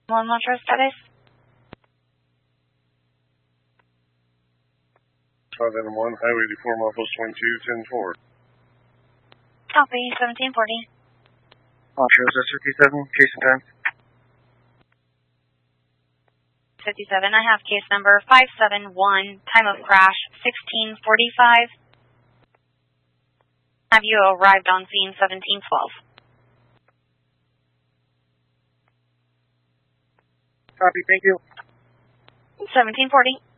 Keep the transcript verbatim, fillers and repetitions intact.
One Metro status. five N one, Highway eighty-four, Milepost twenty-two, ten four. Copy, seventeen forty. Metro fifty-seven, case and time. fifty-seven, I have case number five seven one, time of crash sixteen forty-five. Have you arrived on scene seventeen twelve? Copy, thank you. seventeen forty.